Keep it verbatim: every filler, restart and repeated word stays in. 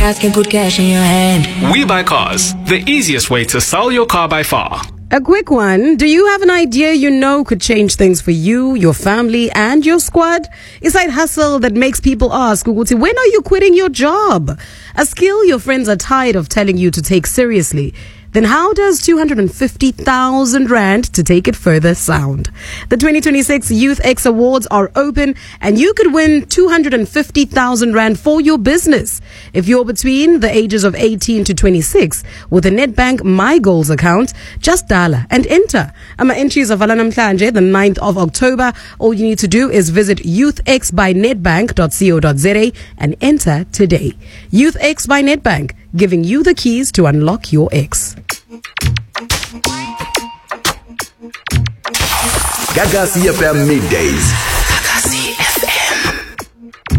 Can put cash in your hand. We Buy Cars, the easiest way to sell your car by far. A quick one. Do you have an idea you know could change things for you, your family, and your squad? A side hustle that makes people ask, when are you quitting your job? A skill your friends are tired of telling you to take seriously. Then how does two hundred fifty thousand rand to take it further sound? The twenty twenty-six Youth X Awards are open and you could win two hundred fifty thousand rand for your business. If you're between the ages of eighteen to twenty-six with a Nedbank My Goals account, just dial and enter. Ama entries of Alanamklanje, the ninth of October. All you need to do is visit youth x by nedbank dot co dot za and enter today. Youth X by Nedbank, giving you the keys to unlock your X. Gaga C F M Middays.